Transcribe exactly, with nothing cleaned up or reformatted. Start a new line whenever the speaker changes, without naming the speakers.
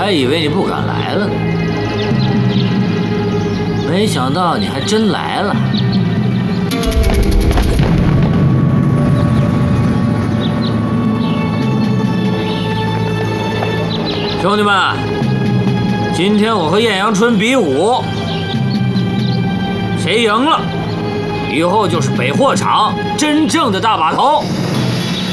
还以为你不敢来了呢，没想到你还真来了。兄弟们，今天我和艳阳春比武，谁赢了，以后就是北货厂真正的大把头。